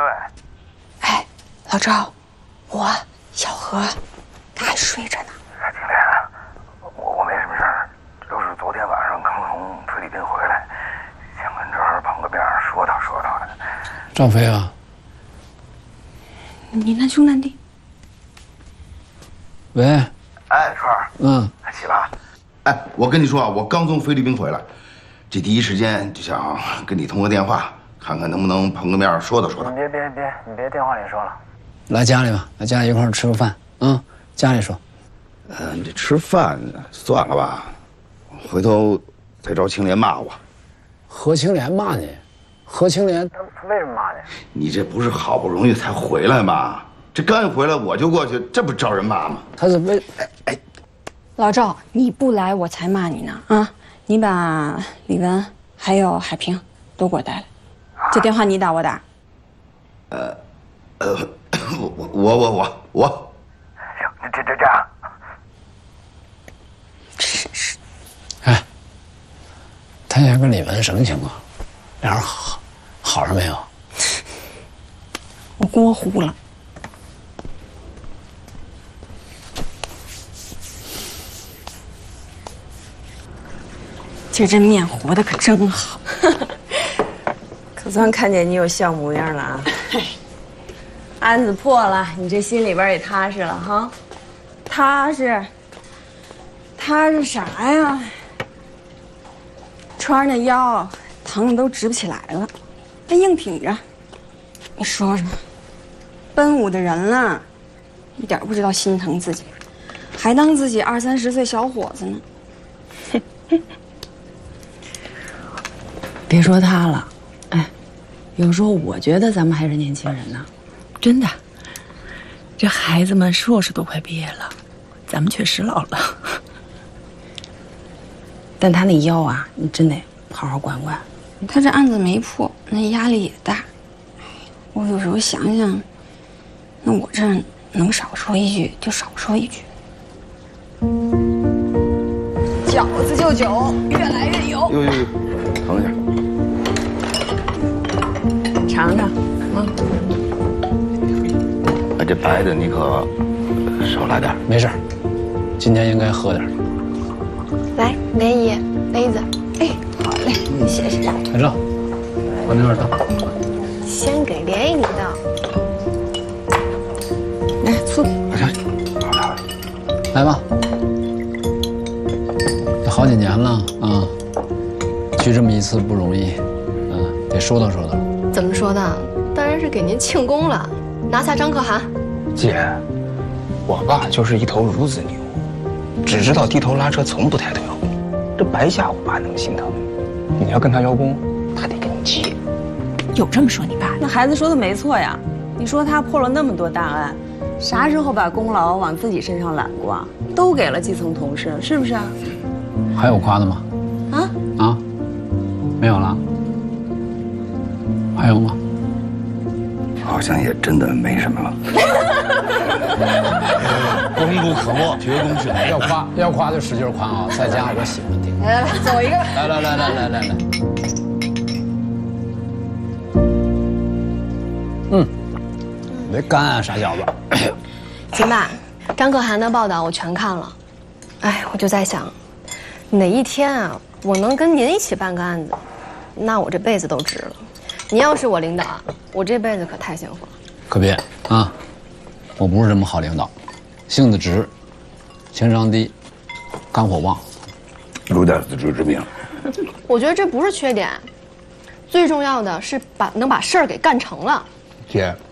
哎，老赵，我小何，他还睡着呢。 经理，我没什么事儿，就是昨天晚上刚从菲律宾回来，想跟这儿碰个面说道说道的。 赵飞啊， 你难兄难弟。 喂， 哎，川儿，起了。哎，我跟你说啊，我刚从菲律宾回来，这第一时间就想跟你通个电话，看看能不能碰个面说道说道。你别电话里说了。 来家里吧，来家里一块儿吃个饭啊，家里说。 这吃饭算了吧，回头再找青莲骂我。 何青莲骂你？何青莲他为什么骂你？你这不是好不容易才回来吗？这刚一回来我就过去，这不招人骂吗？ 他是为老赵，你不来我才骂你呢啊！你把李文还有海平都给我带来。这电话你打我打？ 我。行，这样。 真是。 哎，谭霞跟李文什么情况？俩人好上没有？ 我锅糊了。这面和的可真好， 可算看见你有笑模样了啊！案子破了，你这心里边也踏实了哈？ 踏实啥呀？川儿那腰疼的都直不起来了，还硬挺着。你说说，奔五的人了，一点不知道心疼自己，还当自己20、30岁小伙子呢。 别说他了，哎，有时候我觉得咱们还是年轻人呢，真的。这孩子们硕士都快毕业了，咱们确实老了。但他那腰啊，你真得好好管管。 他这案子没破，那压力也大。我有时候想想，那我这能少说一句就少说一句。饺子就酒，越来越油。 呦，等一下。 尝尝， 这白的你可少来点。 没事，今天应该喝点。 来，莲姨，杯子。 哎，好嘞，谢谢。 海正，往那边倒。 先给莲姨一道。 来，醋。 好。 来吧。这好几年了啊，聚这么一次不容易，得说道说道。 怎么说的？当然是给您庆功了。拿下张可汗。 姐，我爸就是一头孺子牛，只知道低头拉车，从不抬头邀功。这白瞎我爸那么心疼，你要跟他邀功，他得跟你急。 有这么说你爸？那孩子说的没错呀。你说他破了那么多大案，啥时候把功劳往自己身上揽过啊？都给了基层同事，是不是啊？ 还有夸的吗？啊？没有了？还有吗？ 好像也真的没什么了。 功不可没，绝功至美。 要夸就使劲夸啊！在家我喜欢听。 来，走一个。 来。没干啊，傻小子。 行吧，张可汗的报道我全看了。哎，我就在想，哪一天啊，我能跟您一起办个案子，那我这辈子都值了。您要是我领导啊，我这辈子可太幸福了。 可别啊，我不是这么好领导，性子直，情商低，肝火旺， 有点自知之明。 我觉得这不是缺点，最重要的是能把事儿给干成了。 姐，